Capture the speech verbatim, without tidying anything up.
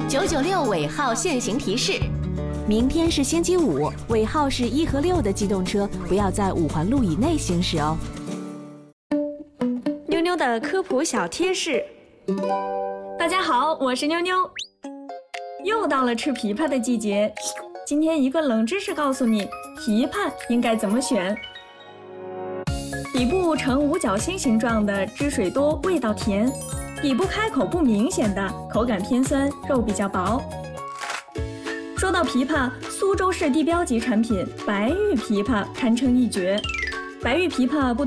九九六尾号限行提示： 明天是星期五，尾号是一和六的机动车不要在五环路以内行驶哦。 妞妞的科普小贴士。大家好，我是妞妞。又到了吃枇杷的季节，今天一个冷知识告诉你，枇杷应该怎么选。底部呈五角星形状的，汁水多，味道甜；底部开口不明显的，口感偏酸，肉比较薄。说到枇杷，苏州市地标级产品白玉枇杷堪称一绝。白玉枇杷不同